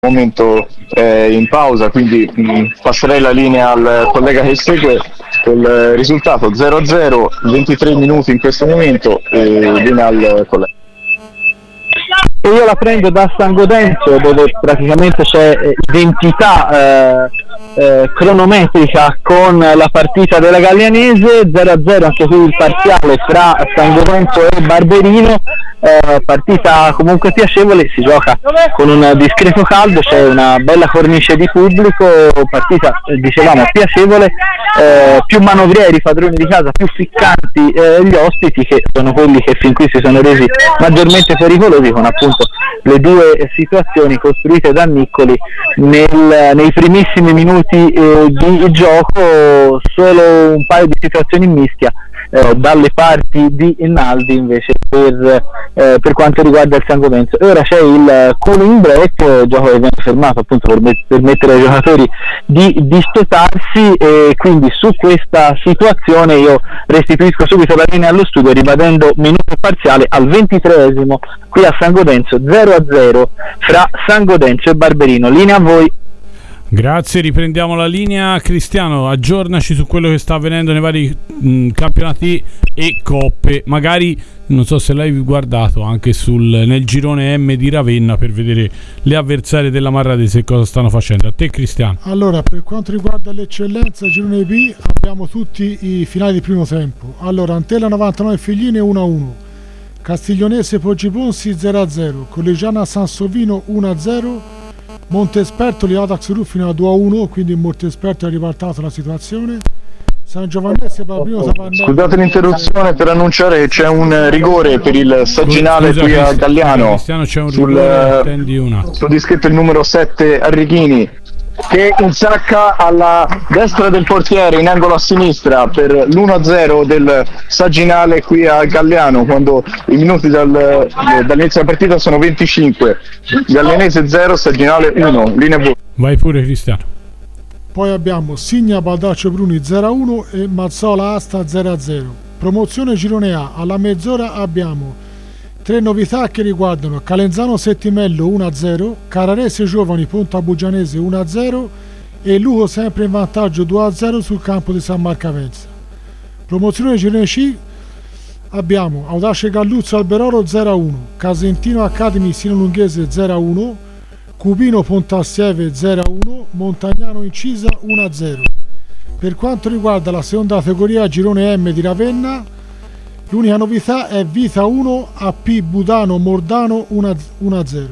momento in pausa, quindi passerei la linea al collega che segue col risultato 0-0, 23 minuti in questo momento, e linea al collega. E io la prendo da San Godenzo, dove praticamente c'è identità cronometrica con la partita della Gallianese. 0-0 anche qui il parziale tra San Godenzo e Barberino, partita comunque piacevole, si gioca con un discreto caldo, c'è una bella cornice di pubblico, partita dicevamo piacevole, più manovrieri i padroni di casa, più ficcanti gli ospiti, che sono quelli che fin qui si sono resi maggiormente pericolosi, con appunto le due situazioni costruite da Niccoli nei primissimi minuti di gioco. Solo un paio di situazioni in mischia dalle parti di Naldi invece per quanto riguarda il San Godenzo. E ora c'è il cooling break, gioco che viene fermato appunto per permettere ai giocatori di dispetarsi, e quindi su questa situazione io restituisco subito la linea allo studio, ribadendo minuto parziale al 23esimo qui a San Godenzo, 0-0 fra San Godenzo e Barberino. Linea a voi. Grazie, riprendiamo la linea. Cristiano, aggiornaci su quello che sta avvenendo nei vari campionati e coppe, magari non so se l'hai guardato anche nel girone M di Ravenna, per vedere le avversarie della Marradese e cosa stanno facendo. A te Cristiano. Allora, per quanto riguarda l'eccellenza girone B, abbiamo tutti i finali di primo tempo. Allora, Antella 99 Figline 1-1, Castiglionese Poggiponsi 0-0, Collegiana Sansovino 1-0, Montespertoli Adax Ruffino 2-1, quindi in Montespertoli ha ribaltato la situazione. San Giovannese Barberino Savannello. Scusate l'interruzione per annunciare che c'è un rigore per il Sagginale qui a Galliano. C'è un rigore, sul dischetto il numero 7 Arrighini, che insacca alla destra del portiere in angolo a sinistra per l'1-0 del Sagginale qui a Galliano, quando i minuti dall'inizio della partita sono 25. Gallianese 0, Sagginale 1. Linea V. Vai pure Cristiano. Poi abbiamo Signa Baldaccio Bruni 0-1 e Mazzola Asta 0-0. Promozione girone A. Alla mezz'ora abbiamo 3 novità che riguardano Calenzano Settimello 1-0, Cararese Giovani Ponta Bugianese 1-0 e Lugo sempre in vantaggio 2-0 sul campo di San Marcavenza. Promozione girone C abbiamo Audace Galluzzo Alberoro 0-1, Casentino Academy Sino Lunghese 0-1, Cubino Pontassieve 0-1, Montagnano Incisa 1-0. Per quanto riguarda la seconda categoria girone M di Ravenna, l'unica novità è Vita 1, AP Budano Mordano 1-0.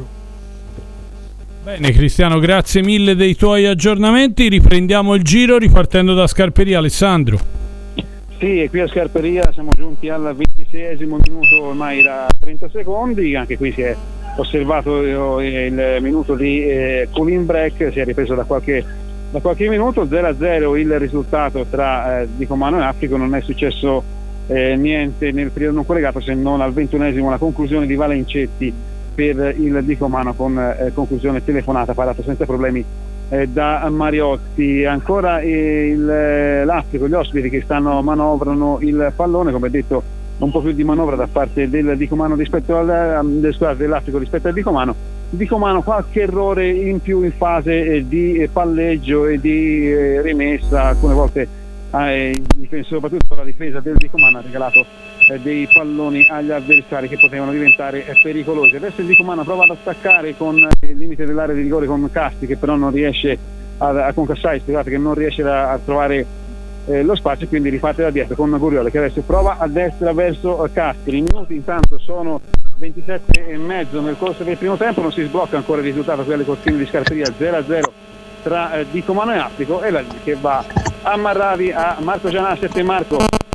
Bene Cristiano, grazie mille dei tuoi aggiornamenti. Riprendiamo il giro ripartendo da Scarperia. Alessandro. Sì, e qui a Scarperia siamo giunti al 26esimo minuto, ormai da 30 secondi, anche qui si è osservato il minuto di cooling break, si è ripreso da qualche minuto. 0-0 il risultato tra Dicomano e Africo. Non è successo niente nel periodo non collegato, se non al 21esimo la conclusione di Valencetti per il Dicomano, con conclusione telefonata parata senza problemi da Mariotti. Ancora l'Africo, gli ospiti che manovrano il pallone, come detto un po' più di manovra da parte del Dicomano rispetto dell'Africo rispetto al Dicomano. Dicomano qualche errore in più in fase di palleggio e di rimessa, alcune volte soprattutto la difesa del Dicomano ha regalato dei palloni agli avversari che potevano diventare pericolosi. Adesso il Dicomano prova ad attaccare con il limite dell'area di rigore con Casti, che però non riesce con Cassai, scusate, che non riesce a trovare lo spazio, quindi riparte da dietro con Guriola, che adesso prova a destra verso Casti. I minuti intanto sono 27,5 nel corso del primo tempo, non si sblocca ancora il risultato qui alle cortine di Scarperia, 0-0 tra Dicomano e Africo, e la che va a Marravi, a Marco Gianasset. E Marco.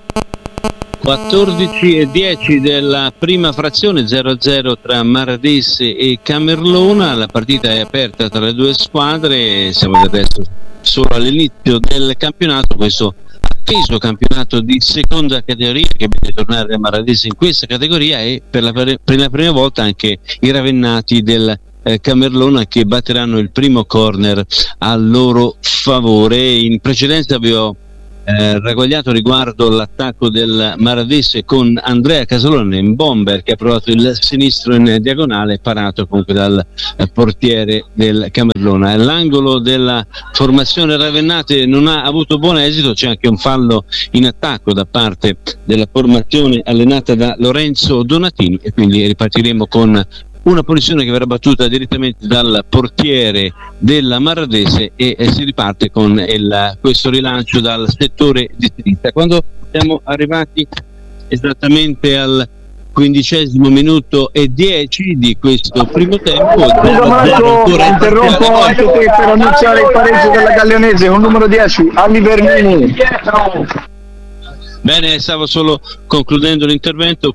14:10 della prima frazione, 0-0 tra Marradese e Camerlona. La partita è aperta tra le due squadre, siamo adesso solo all'inizio del campionato, questo atteso campionato di seconda categoria, che vede tornare a Marradese in questa categoria, e per la prima volta anche i ravennati del Camerlona, che batteranno il primo corner a loro favore. In precedenza avevo ragguagliato riguardo l'attacco del Maradese con Andrea Casalone in bomber, che ha provato il sinistro in diagonale, parato comunque dal portiere del Camerlona. L'angolo della formazione Ravennate non ha avuto buon esito, c'è anche un fallo in attacco da parte della formazione allenata da Lorenzo Donatini, e quindi ripartiremo con una punizione che verrà battuta direttamente dal portiere della Maradese, e si riparte con questo rilancio dal settore di sinistra. Quando siamo arrivati esattamente al 15° minuto e 10 di questo primo tempo, interrompo anche te per annunciare il pareggio della Gaglianese con numero 10 Ali Vernini. Bene, stavo solo concludendo l'intervento.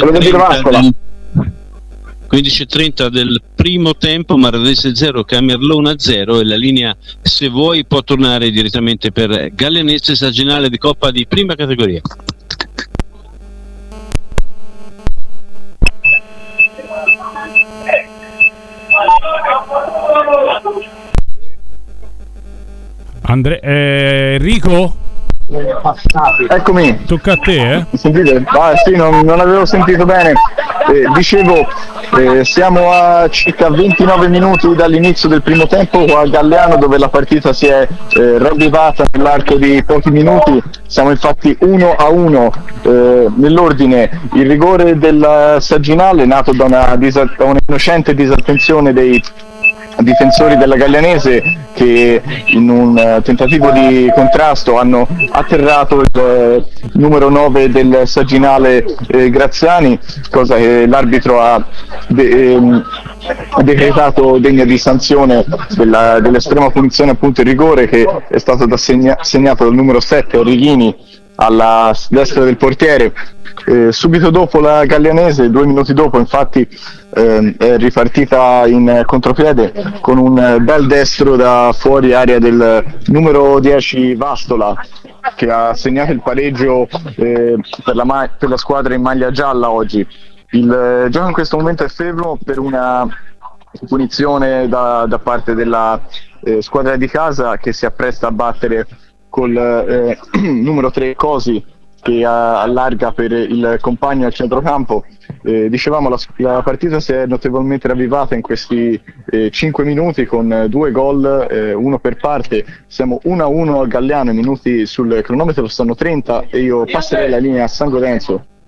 15:30 del primo tempo, Maradese 0, Camerlona 0, e la linea, se vuoi, può tornare direttamente per Gaglianese, Saginale di Coppa di prima categoria. Enrico? Eccomi. Tocca a te, Sentite? Sì, non avevo sentito bene. Dicevo, siamo a circa 29 minuti dall'inizio del primo tempo a Galliano, dove la partita si è ravvivata nell'arco di pochi minuti. Siamo infatti 1-1. Nell'ordine il rigore del Saginale, nato da una innocente disattenzione dei difensori della Gaglianese, che in un tentativo di contrasto hanno atterrato il numero 9 del Saginale, Graziani, cosa che l'arbitro ha decretato degna di sanzione dell'estrema punizione, appunto il rigore, che è stato segnato dal numero 7 Orrighini alla destra del portiere. Subito dopo la Gaglianese, 2 minuti dopo, infatti, è ripartita in contropiede con un bel destro da fuori area del numero 10 Vastola, che ha segnato il pareggio per la squadra in maglia gialla oggi. Il gioco in questo momento è fermo per una punizione da parte della squadra di casa, che si appresta a battere col numero 3 Cosi, che allarga per il compagno al centrocampo. Dicevamo, la partita si è notevolmente ravvivata in questi 5 minuti con 2 gol, uno per parte. Siamo 1-1 a Galliano, i minuti sul cronometro sono 30, e io passerei la linea a San Godenzo.